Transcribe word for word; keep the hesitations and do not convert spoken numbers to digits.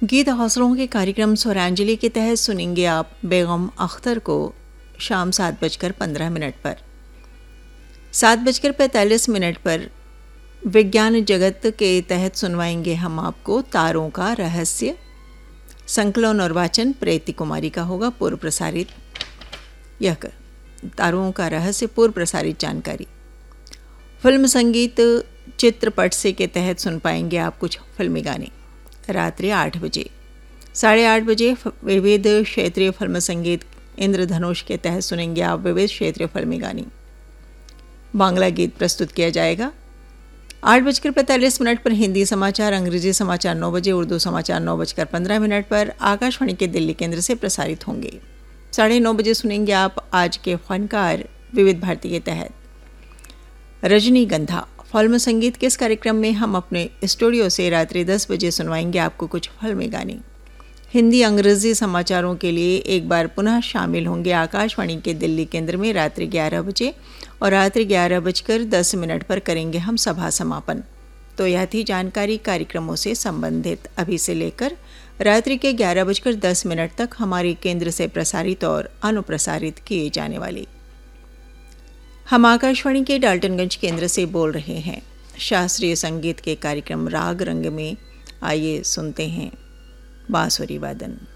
गीत हौसलों के कार्यक्रम स्वरांजलि के तहत सुनेंगे आप बेगम अख्तर को शाम सात बजकर पंद्रह मिनट पर। सात बजकर पैंतालीस मिनट पर विज्ञान जगत के तहत सुनवाएंगे हम आपको तारों का रहस्य। संकलन और वाचन प्रीति कुमारी का होगा। पूर्व प्रसारित यह तारों का रहस्य पूर्व प्रसारित जानकारी। फिल्म संगीत चित्रपट से के तहत सुन पाएंगे आप कुछ फिल्मी गाने। रात्रि आठ बजे साढ़े आठ बजे विविध क्षेत्रीय फिल्म संगीत इंद्रधनुष के तहत सुनेंगे आप विविध क्षेत्रीय फिल्मी गाने। बांग्ला गीत प्रस्तुत किया जाएगा। आठ बजकर पैंतालीस मिनट पर हिंदी समाचार, अंग्रेजी समाचार नौ बजे, उर्दू समाचार नौ बजकर पंद्रह मिनट पर आकाशवाणी के दिल्ली केंद्र से प्रसारित होंगे। साढ़े नौ बजे सुनेंगे आप आज के फनकार विविध भारती के तहत रजनीगंधा फिल्म संगीत के इस कार्यक्रम में हम अपने स्टूडियो से रात्रि दस बजे सुनवाएंगे आपको कुछ फिल्मी गाने। हिंदी अंग्रेजी समाचारों के लिए एक बार पुनः शामिल होंगे आकाशवाणी के दिल्ली केंद्र में रात्रि ग्यारह बजे और रात्रि ग्यारह बजकर दस मिनट पर करेंगे हम सभा समापन। तो यह थी जानकारी कार्यक्रमों से संबंधित। अभी से लेकर रात्रि के ग्यारह बजकर दस मिनट तक हमारे केंद्र से प्रसारित और अनुप्रसारित किए जाने वाले। हम आकाशवाणी के डाल्टनगंज केंद्र से बोल रहे हैं। शास्त्रीय संगीत के कार्यक्रम राग रंग में आइए सुनते हैं बांसुरी वादन।